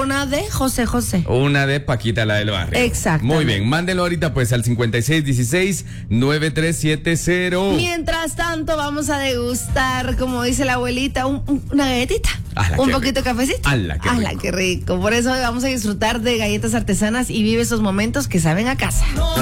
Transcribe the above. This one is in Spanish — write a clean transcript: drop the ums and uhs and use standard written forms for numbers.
una de José José. Una de Paquita, la del barrio. Exacto. Muy bien, mándenlo ahorita pues al 5616-9370. Mientras tanto, vamos a degustar, como dice la abuelita, una galletita. Un poquito de cafecito. ¡Hala, qué rico! ¡Hala, qué rico! Por eso hoy vamos a disfrutar de galletas artesanas y vive esos momentos que saben a casa.